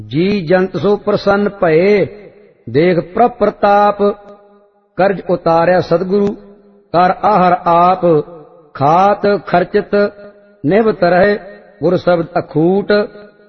जी जंत सो प्रसन्न भये, देख प्रभ प्रताप। कर्ज उतारया सदगुरु, कर आहर आप। खात खर्चित निभत रहे, गुर शब्द अखूट।